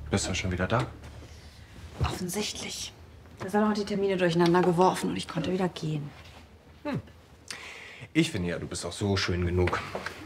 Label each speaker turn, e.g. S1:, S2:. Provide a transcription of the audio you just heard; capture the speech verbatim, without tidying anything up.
S1: Bist du schon wieder da?
S2: Offensichtlich. Der Salon hat die Termine durcheinander geworfen und ich konnte wieder gehen.
S1: Hm. Ich finde ja, du bist auch so schön genug.